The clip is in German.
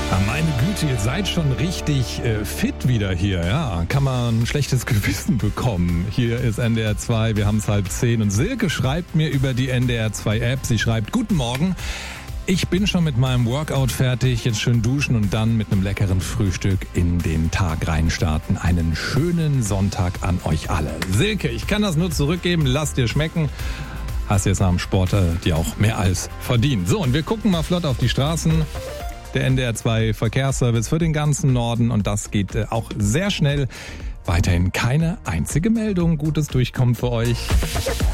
Meine Güte, ihr seid schon richtig fit wieder hier, ja. Kann man ein schlechtes Gewissen bekommen. Hier ist NDR 2, wir haben es 9:30 und Silke schreibt mir über die NDR 2 App. Sie schreibt, guten Morgen. Ich bin schon mit meinem Workout fertig, jetzt schön duschen und dann mit einem leckeren Frühstück in den Tag reinstarten. Einen schönen Sonntag an euch alle. Silke, ich kann das nur zurückgeben, lass dir schmecken. Hast jetzt nach dem Sport dir auch mehr als verdient. So, und wir gucken mal flott auf die Straßen. Der NDR 2 Verkehrsservice für den ganzen Norden und das geht auch sehr schnell. Weiterhin keine einzige Meldung. Gutes Durchkommen für euch.